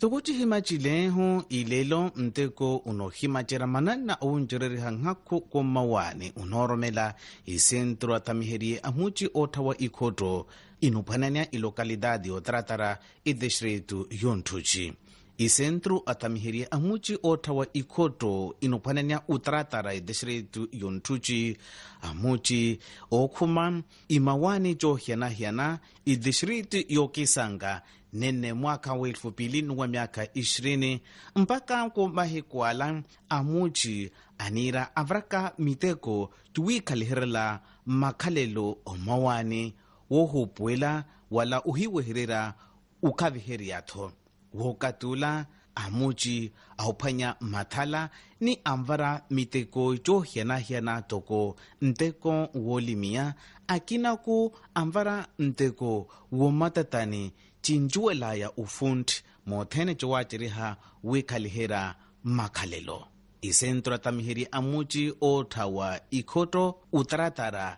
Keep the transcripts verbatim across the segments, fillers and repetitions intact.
Tokuchi himachileho ilelo mteko unohimachera manana aunjereri hanghaku kumawani unoromela isentro atamiherie amuchi otawa ikoto inupanania ilokalidadi otratara ideshretu yontuchi. Isentro atamiherie amuchi otawa ikoto inupanania utratara ideshretu yontuchi amuchi okuma imawani jo hiana hiana ideshretu yokisanga nene mwaka wa elfu mbili na miaka ishirini mpaka kumahikuala amuchi anira avraka miteko tuwikalihirila makhalelo omawani wohupuela wala uhiwehirira ukaviheriatho wokatula amuchi aupanya mathala ni amvara miteko jo hiana hiana toko nteko wolimia akinaku amvara nteko womatatani chinjuela ya ufundi mothene chowachiriha wikalihera makhalelo. Isentro atamiheri amuchi othawa ikoto utratara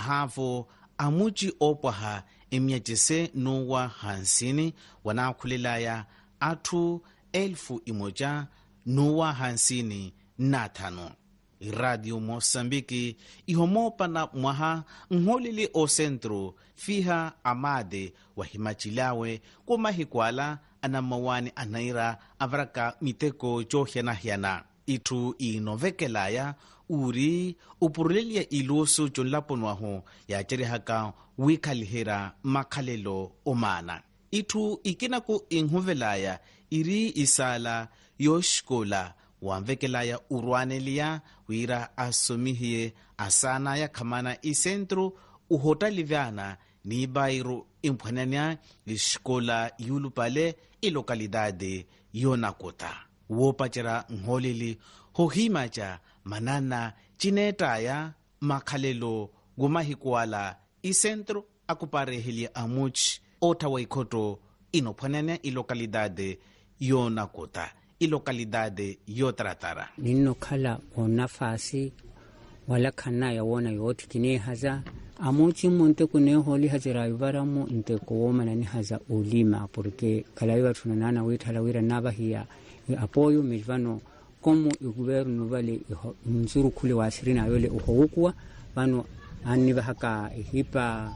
ahavo amuchi opwaha emyachise nuwa hansini wanakhulelaya athu elfu imoja nuwa hansini nathano. Radio Mosambiki ihomopa na mwaha ngholili o centro fiha amade wa himachilawe kumahikuala anamawani anaira avraka miteko johiana hiana. Itu inovekelaya uri upurulelia ilusu jonlaponwaho ya cherihaka wikalihera makhalelo omana. Itu ikinaku inhuvelaya iri isala yoshkola wamvekelaya urwanelia wira asomihie asana ya kamana isentro uhotalivyana ni bairu impwanania ishkola yulupale ilokalidade yonakota. Wopachera ngholili hohimacha manana chinetaya makhalelo gumahikuala isentro akuparehelia amuchi otawa ikoto inopwanania ilokalidade yonakota. Ilokalidade yotratara nino khala onafasi wala khana ya wona yoti kine haza amuchi monte kune holi hajira ibaramu nte kuwomana ni haza ulima porque kala iwa tunanana withala wira nabahia apoyo milvano komu iguvernu vale nzuru kule wasirina yole uhoukwa vano aniva haka hipa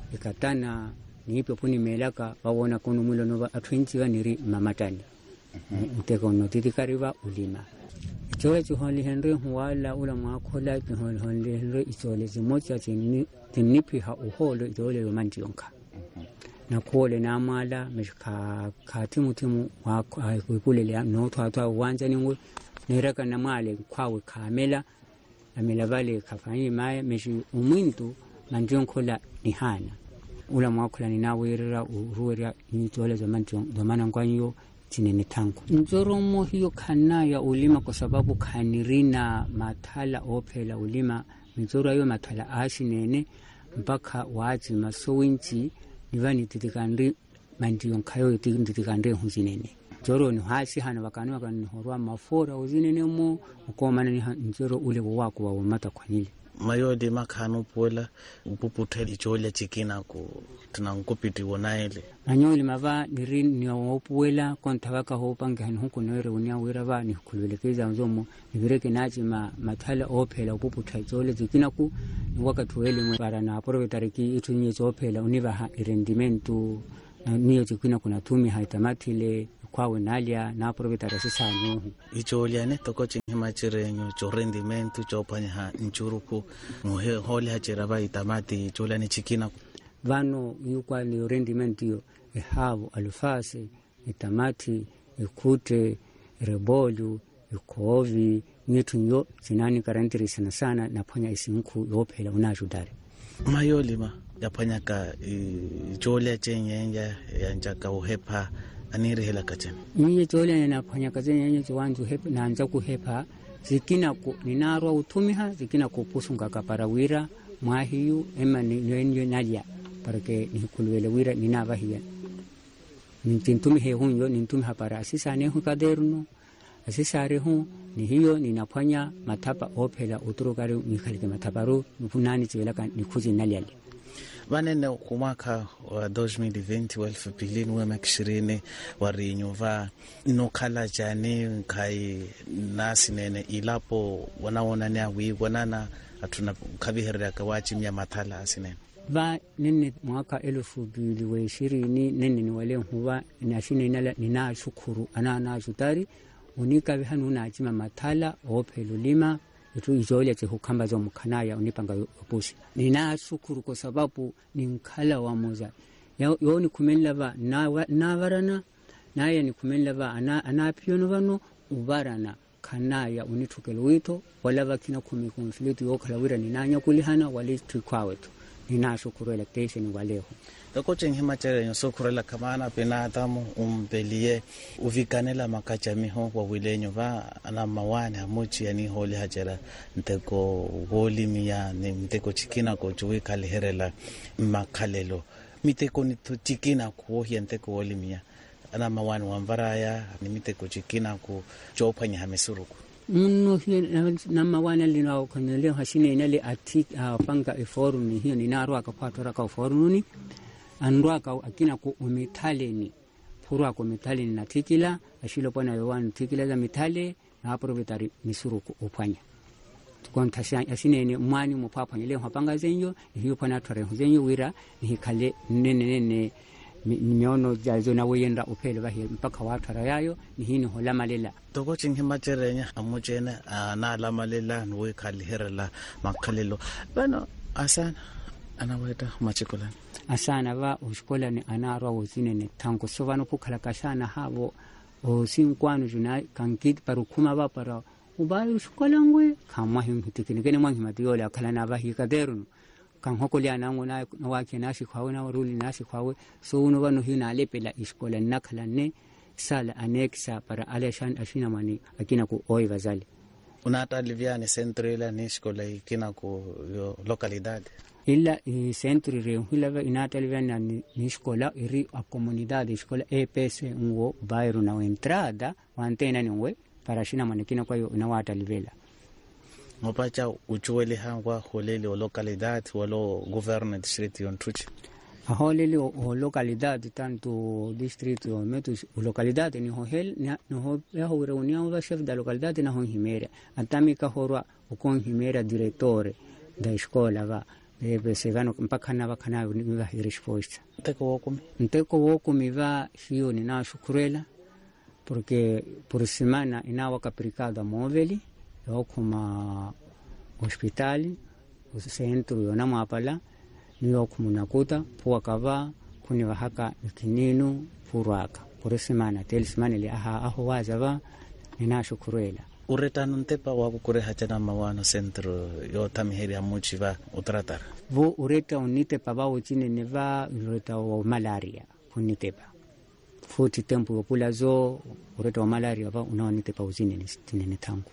ikatana niipe puni melaka wawona kono mwilo nova atwinchi vaniri mamatani uteko notitikariva ulima ichole chuholi henry huwala ula mwakola chuholi henry ichole zimocha chinipi ha uholo ichole romanti yonka na kuole na amala meshka katimu timu wakulele no twatwa uwanja ningwe nireka na male kwawe kamela amela vale kafanyi maye meshi umwintu mandionkola ni hana ula mwakola ni nawirira uruwira ichole zamanti domana nkwanyo chinene tangu nzoromo hiyo kana ya ulima kwa sababu kanirina mathala opela ulima nzoro hiyo mathala ashinene mpaka waachi masowinchi nivani titikandri mandiyon kayo titikandri hunzinene nzoro ni hasi hana wakanu wakanu horwa mafora uzinene mo ukomana ni nzoro ule wako wa umata kwa nili mayode makhano puela upuputheli ichole chikina ku tunankopiti wonaele anyoli mava niri nyopuela kontawaka hopange han huko nere unia wira va ni kulelekeza nzomo nibireke naji ma mathala ophela upuputha ichole chikina ku wakati wele mwara na provetariki itunye zophela univa ha rendimentu niyo chikina kuna tumi haitamatile kwawe nalia na provetara sisanu ichole ane toko chimachirenyo cho rendimentu cho panya nchuruku muhe holi hachira va itamati ichole ane chikina vano yukwa ni rendimento yo ehavo alufase itamati ikute rebolu ikovi nyetu nyo zinani karantiri sana sana na panya isinku yophela unajudari mayolima yapanyaka ichole chenyenja yanjaka uhepa aniri hela kacheni niye chole na panyaka chenyenja chiwanzu hepa na anja kuhepa zikina ku ninarwa utumiha zikina kupusunga kaparawira mwahiyu ema ni nalia porque ni kulwele wira ni navahia nintumi he hunyo nintumi hapara asisa ne hukaderno asisa re hu ni hiyo ninafanya matapa opela uturukari nikhalike mataparu nufunani chwelaka nikuzi naliali vanene kumwaka wa elfu mbili na ishirini wa elfu mbili na ishirini warinyu va nokhala jani kai nasi nene ilapo wanaona ni awi wanana atuna kabiherera kawachi mya mathala asinene va nene mwaka elfu mbili na ishirini nene ni wale huwa nashine inala nina shukuru ana na shutari unika bihanu na achima mathala opelulima itu izole te hukamba zo mkanaya unipanga opusi nina shukuru kwa sababu ni nkala wa moza yo ni kumenla ba na na varana naye ni kumenla ba ana anapiono vano ubarana kanaya unitukelo wito wala vakina kumi konflikt yo kala wira ninanya kulihana wali tukwawetu nina shukuru election waleho Doko chengi machere nyo sokurela kamana pena atamu umbelie uvikanela makacha miho wa wilenyo va ana mawane amuchi ya ni holi hajera nteko holi miya ni mteko chikina ko chuwe kaliherela makalelo miteko ni chikina ko hiya nteko holi miya ana mawane wamvaraya ni miteko chikina ko chopa nye hamesuruku Muno hiyo na mawana lina kaneleo hashine inale ati panga eforum ni hiyo ninaro akapatwa ka forum ni andwaka akina ku umitaleni purwa ku mitaleni na tikila ashilo pona yowan tikila za mitale na hapo vitari misuru upanya tukontasha ashine ni mwani mupapa ile hapanga zenyo hiyo pona tore zenyo wira ni kale nene nene nimeono jazo na weyenda upele bahi mpaka watara yayo ni hini holama lela toko chingi macherenya amuchene na alama lela nwe kaliherela makalelo bano asana anaweta machikolani asana va ushkola ni anarwa uzine ni tango sovano pukala kashana havo o sinkwanu juna kankit parukuma va para ubayo ushkola ngwe kama himhitikini kene mwangi matiyola kala na vahi kaderunu kan hokolia nango na wake nashi kwawe na ruli nashi kwawe so uno vano hina alepela ishkola nakala ne sala anexa para aleshan ashina mani akina ku oi vazali unata liviane centrela ni ishkola ikina ku localidade illa i centri re hulava inata liviane ni ishkola iri a comunidade ishkola E P S ngo bayro na entrada wantena ni ngwe para shina mani kina kwa yo na wata livela Mopacha uchuwele hangwa holele o localidad walo governor district yontuchi. A holele o localidad tanto district o metu o localidad ni hohel ni ho ya ho reunião va chef da localidad na ho himera atamika horwa o kon himera direttore da escola va deve se vano mpaka na vakana ni va resposta. Nteko wokumi. Nteko wokumi va hiyo ni na shukurela porque por semana inawa capricada móvil yo kuma hospitali usentro yo na mapala niyo kumunakuta puwa kava kuni wahaka ikininu purwaka por semana tel semana li aha aho wazava ninashukurela uretano ntepa wa kukure hachana mawana centro yo tamiheri amuchi va utratara vo ureta unite pa ba uchine ne va ureta wa malaria kunitepa futi tempo popula zo ureta wa malaria va unaonite pa uzine ni tangu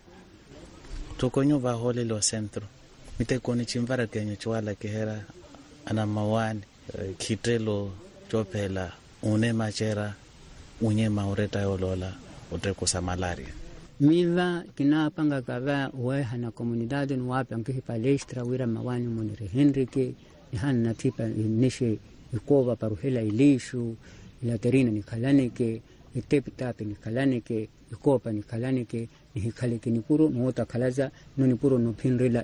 tokonyo va hole lo centro mite koni chimvara kenyo chwala kehera ana mawani kitelo chopela une machera unye maureta yolola uteko sa malaria miva kinapanga kava we hana comunidade no wapi ankihi palestra wira mawani monere Henrique hana tipa nishe ikova paruhela ilishu ila terina ni kalaneke itepitape ni kalaneke ikopa ni kalaneke ni hikaleke ni puro nuota kalaza no ni puro no pinrela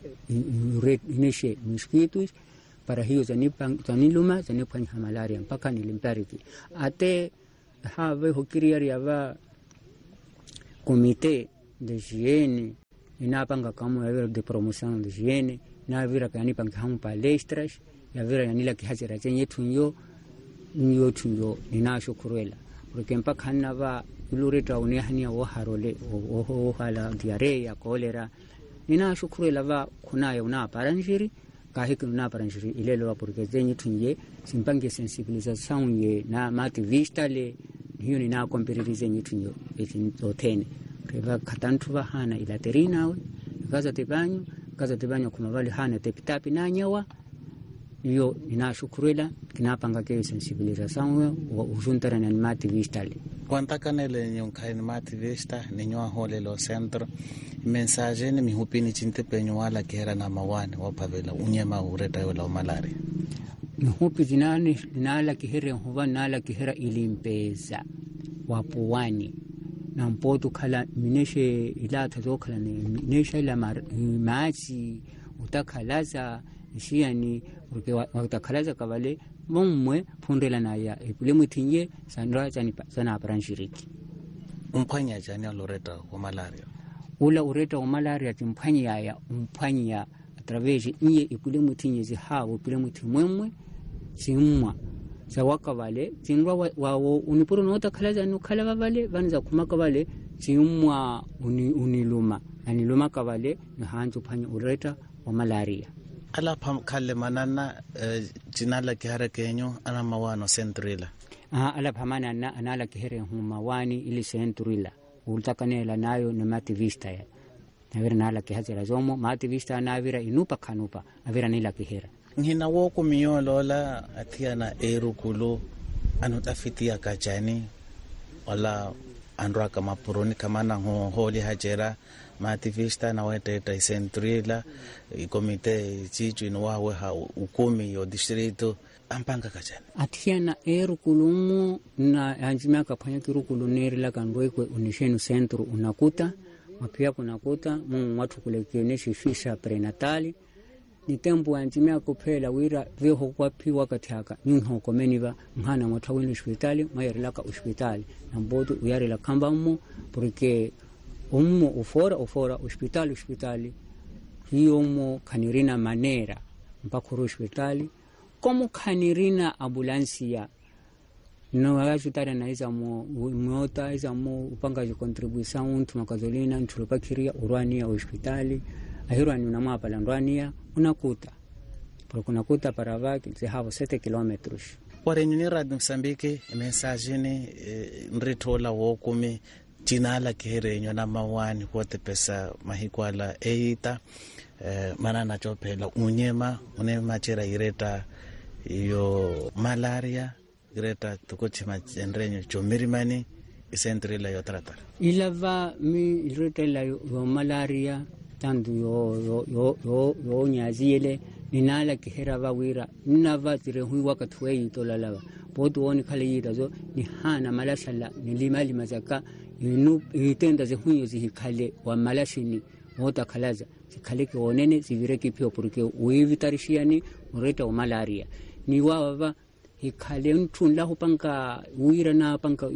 inishe mosquitos para hiyo zanipang zaniluma zanipang malaria mpaka nilimpariki ate have hokiriari ava comité de higiene inapanga kama ya de promotion de higiene na vira kanipa kama palestras ya vira yanila kihazira chenye tunyo niyo tunyo ninashukurela porque mpaka nava ilureta unehania wo harole wo hala diarrhea cholera ninashukurela va kunayo una paranjiri kahiki una paranjiri ilelo porque zenye tunye simpange sensibilisation ye na mati vista le hiyo nina kompiririze nyitunyo eti otene reva katantu va hana ila terina we kaza tebanyo kaza tebanyo kuma vale hana tepitapi na nyawa hiyo ninashukurela kinapanga ke sensibilisation wa ujuntara na mati vista le kwanta kanele nyonkai mati vista ninyo hole lo centro message ni mihupini chinte penyo wala kera na mawane wapavela unyema ureta yola malaria nihupi zinane nala kihere huwa nala kihera ilimpeza wapuwani na mpoto kala mineshe ila tazo kala mineshe ila maji utakalaza ishiyani utakalaza kavale mumwe pundela na ya ipule mutinye sanra sana aparanshiriki. Umpanya jani aloreta wa malaria ula ureta wa malaria timpanya ya umpanya atraveje nye ipule mutinye zihawo ipule mutimwemwe zimwa za wakavale zingwa wawo unipuru nota kalaza nukala vale vanza kumaka vale zimwa uni, uniluma aniluma kavale nahanzu panya ureta wa malaria. Ala kale manana uh, jinala kihara kenyo ana mawano centrila. Aha, ala pamana na anala kihere humawani ili centrila. Ultakanela nayo na mati vista ya. Navira nala kihazira zomo mati vista navira inupa kanupa navira nila kihera. Ngina woko miyo lola atia na eru kulu anutafitia kachani wala andra kama puroni kama na holi hajera mati vista na weteta centrila komite chichu inwawe ha ukumi yo distrito ampanga kachani atia na eru kulumu na anjimia kapanya kiru kuluneri la kandwekwe unishenu centro unakuta mapia kunakuta mungu watu kulekioneshi fisha prenatali ni tembu anjimia kupela wira viho kwa piwa katihaka nyunho komeniva mhana mwatawini hospitali mayarilaka hospitali na mbodu uyarila kamba umu porque umu ufora ufora hospitali hospitali hiyo umu kanirina manera mpakuru hospitali komu kanirina ambulansia no agajutara na iza mo mwota iza mo upanga ju contribution tumakazolina ntulopakiria urwania hospitali ahirwani unamwa pala ndwania unakuta porque unakuta para vaki zihavo sete kilometros warenyini radio Msambiki mensajini e, nritola wokumi jinala kiherenyo na mawani wote pesa mahikwala eita e, mana nachopela unyema unema chira ireta iyo malaria ireta tukuchima enrenyo chomirimani isentrila yo tratar ilava mi ireta la yo malaria tandu yo yo yo yo, yo nyaziele ninala kihera vawira nava tire hui wakati wei tolalawa bodu woni kale yitazo ni hana malashala nilimali mazaka inu itenda ze huyo zihikale wa malashini mota kalaza zikaleke wonene zivireke pio porque uivitarishiani ureta wa malaria ni wawa hikale ntun lahu panka uira na panka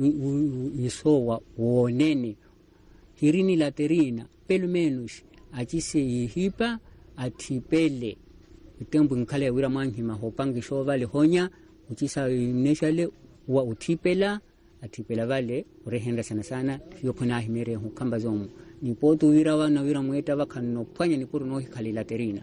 isowa wonene hirini laterina pelu menos achise yihipa atipele utembu nkale wira manhima hopangi sho vale honya uchisa ineshale wa utipela atipela vale urehenda sana sana hiyo kuna himere hukamba zomu ni potu wira wana wira mweta vakano pwanya ni puru no hikale laterina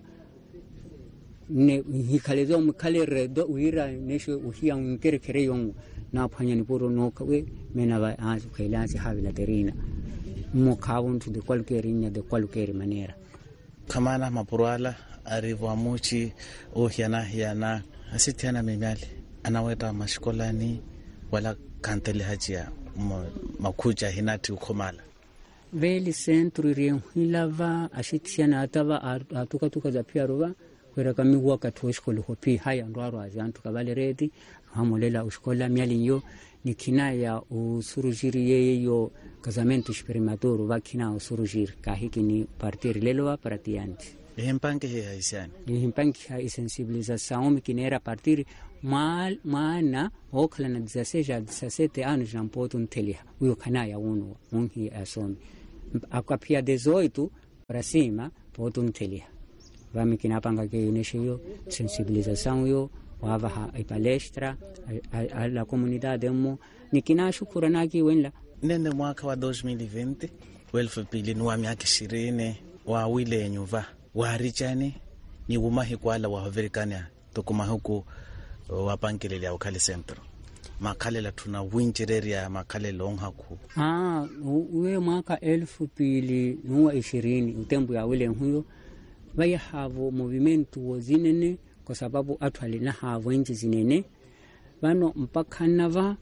ne hikale zomu kale redo wira nesho uhia unkere kere yongu na pwanya ni puru no kawe mena va azu kailansi havi laterina mo kawuntu de qualquer inya de qualquer manera kamana mapurala arrivo muchi ohiana hiana asitiana memali anaweta mashikolani wala kantele hajia makuja hinati ukomala veli centro rien hilava ashitiana atava atuka tuka za pia rova kwera kami wakati wa shule hopi haya ndwaro azantu kabale redi hamolela ushkola miali yo nikina ya usurujiri yeye yo casamento experimentoro vakina usurujiri kahiki ni partir lelo pratianti himpange he haisiani himpange ha sensibilização mikinera partir mal maana okla na dezesseis anos na mpoto ntelia uyo kana ya uno unhi asomi akapia dezoito para cima poto ntelia vamikina panga ke ineshiyo sensibilização yo wava a palestra a, a la comunidade mo nikina shukura naki wenla nene mwaka wa dois mil e vinte welfu pili nuwa miaka ishirini wa wile nyuva wa richani ni umahi kwala wa haverikania tokuma huku wapankilele au kale centro makale la tuna winchereria makale longhaku ah uwe mwaka elfu pili nuwa ishirini utembu ya wile huyo vaya havo movimento wozinene kwa sababu atwali na havo nchi zinene vano mpaka nava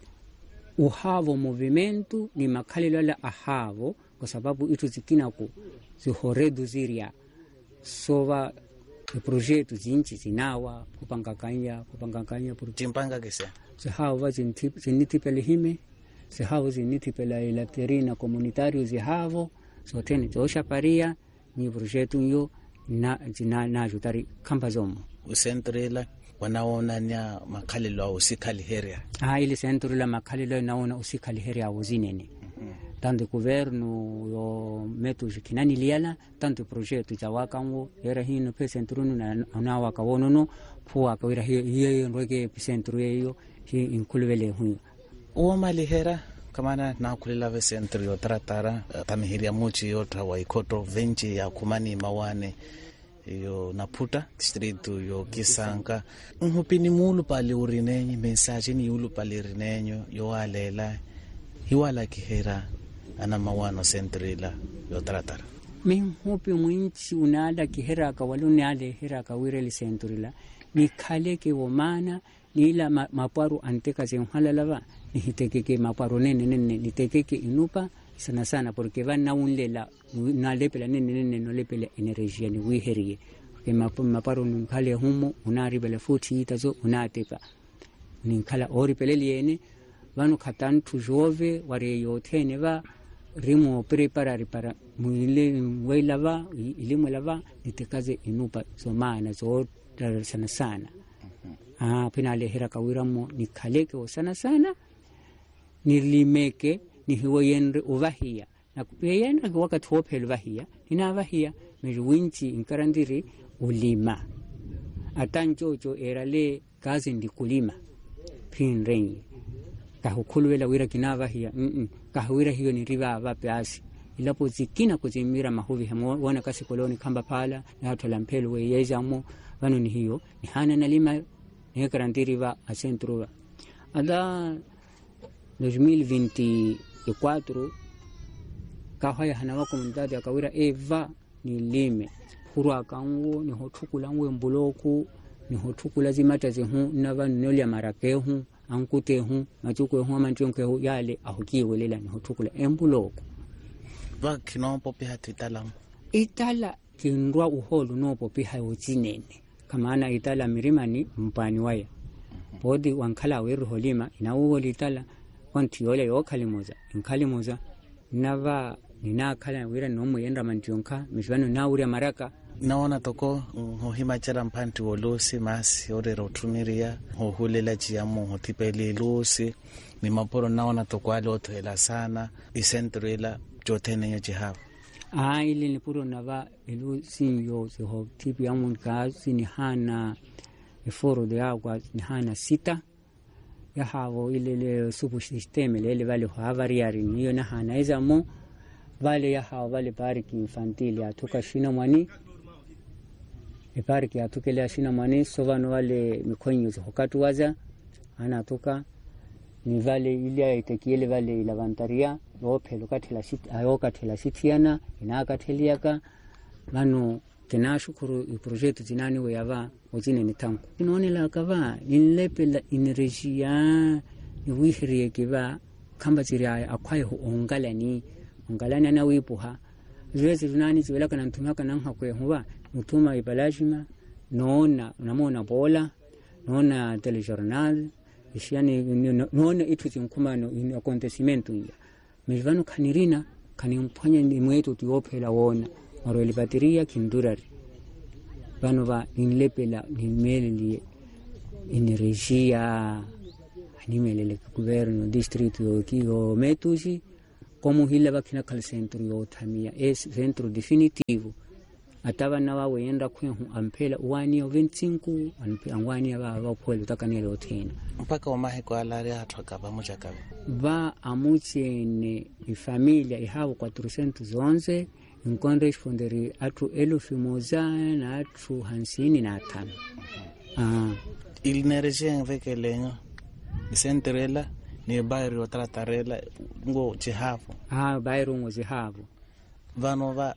uhavo movimento ni makali lala ahavo kwa sababu itu zikina ku zihoredu ziria sova projeto zinchi zinawa kupangakanya kupangakanya chimpanga kese zihao va zinitipele hime zihao zinitipela ilaterina komunitario zihavo zotene zosha paria ni projeto yo na jina na jutari kamba zomo usentrela wanaona nya makhalelo usikhali heria ah ile sentrela makhalelo naona usikhali heria uzinene tanto governo yo metu jikinani liala tanto projeto jawakango era hino pe centrunu na anawa kawonono puwa ka ira hiyo ndoke centru yeyo hi inkulwele hu o malihera kamana na kulela ve centru yo tratara tamhiria muchi yo tawa ikoto venchi ya kumani mawane yo naputa district yo Kisanga nhupini mulu pale urinenyi message ni yulu pale rinenyo yo alela hiwala kihera ana mawano centrila yo tratara min hopi mwinchi unada kihera ka waluni ale hera ka wireli centrila ni khale ke womana ni la maparu anteka zenhalalava ni hitekeke maparu nene nene ni tekeke inupa sana sana porque van na unlela na lepela nene nene no lepela energia ni wiherie ke maparu ni khale humo unari bele futi itazo unatepa ni khala ori peleliene vanu khatantu jove ware yothene va rimo preparare para muile weilava ilimo lava nitekaze inupa somana zo sana sana ah penale hera kawiramo ni khaleke o sana sana nilimeke ni hiwoyenre uvahia na kupeyena wakati hopel vahia ina vahia mejuwinchi inkarandiri ulima atanjojo erale kazi ndikulima pinrenyi kahukulwela wira kinava hiya mm kahwira hiyo ni riva vapeasi ilapo zikina kuzimira mahuvi hamo wana kasi koloni kamba pala na watu lampelo we yezamo vanu ni hiyo ni hana nalima ni karantiri va a centro ada dos mil e vinte e quatro kahaya hana wa komunidade akawira eva ni lime hurwa kangu ni hotukula ngwe mbuloku ni hotukula zimata zihu na vanu nolya marakehu ankute hu machuko hu amanchonke hu yale ahukiwe lela ni hotukula embuloko va kinompo piha titalam itala kinrwa uholu nopo piha uzinene kamana itala mirimani mpani waya bodi wankala weru holima inawo litala wanti yole yokalimoza inkalimoza nava nina kala wira nomu yenda manchonka mishwano na uri maraka naona toko hohima chara mpanti wolosi masi ore rotumiria hohulela chiamu hotipeli lusi ni maporo naona toko ale otoela sana isentrela jotene yo jihava ah ile ni puro nava elusi yo se ho tipi amun kazi ni hana eforo de agua ni hana sita ya havo ile le supu system ile vale havariari ni yo na hana ezamo vale ya havo vale pariki infantile atuka shina mwani e pariki atukele shina mwani sovano vale mikonyo hokatu waza ana toka ni vale ile itekiele vale ilavantaria opelo katela sit ayoka tela sitiana inaka teliaka mano tenashukuru i projet zinani we yava ojine ni tanku inonela kava inlepela energia ni wihiri kiva kamba ziria akwaye ongalani ongalani na wipuha zwezi zinani ziwela kana ntumaka nan hakwe huwa mutuma ibalajima nona unamona bola nona telejournal ishani nona ituzi nkumano in acontecimento ya mejvano kanirina kanimpanya ni mwetu tiopela wona marweli bateria kindurari vano va inlepela nimeli energia animele governo district yo kigo metuji como hila bakina kal centro yo tamia es centro definitivo atava na wa wenda kwenhu ampela uwani yo veinticinco anwani aba bapole takanelo tena mpaka umahe kwa alari athoka pamoja kabe va amuchene ifamilia ihavo quatrocentos onze inkonde responderi atu elfu moja na atu hamsini na tano ah ilnereje ngvekelenyo isentrela ni bayro tratarela ngo jihavo ah bayro ngo jihavo vano va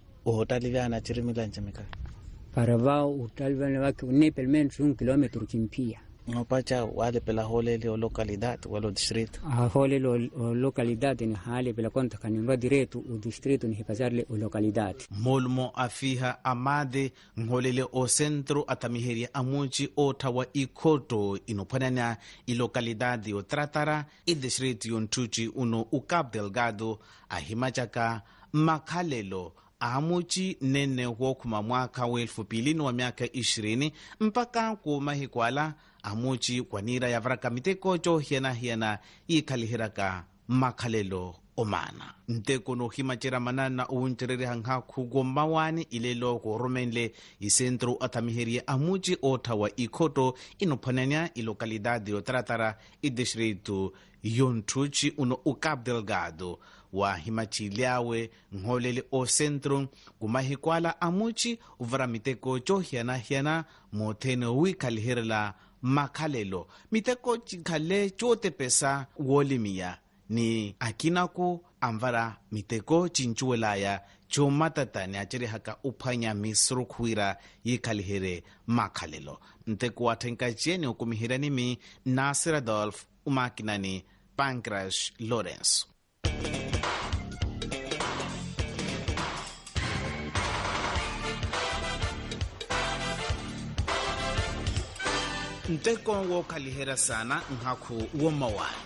hotalivana chirimila njemeka para va hotalivana va que nepelmente un kilómetro kimpia ngopacha wale pela holele o localidad walo distrito a holele o localidad ni hale pela konta kanimba direto o distrito ni hipazarle o localidad molmo afiha amade ngholele o centro atamiheria amuchi o tawa ikoto inopanana i localidade o tratara i distrito yontuchi uno u Cabo Delgado ahimachaka makhalelo amuchi nene wokuma mwaka wa elfu mbili wa miaka ishirini mpaka kumahikwala amuchi kwanira ya vraka miteko cho hiena hiena ikhalihiraka makhalelo omana nteko no himachira manana uuncherere hangha khugo mawani ilelo ko romenle i centro atamiheria amuchi otawa ikoto inophananya i localidade o tratara i distrito yontuchi uno u Cabo Delgado wa himachiliawe ngholele o centro kumahikwala amuchi uvara miteko cho hiana hiana mothene wikhalihirela makhalelo miteko chikhale chote pesa wolimiya ni akinako amvara miteko chinchuelaya cho matatane achiri haka uphanya misro khwira yikhalihere makhalelo nteko wathenka jeni ukumihirani mi Nasir Adolf umakinani Pancras Lawrence nteko wo khalihera sana ngakho wo mawani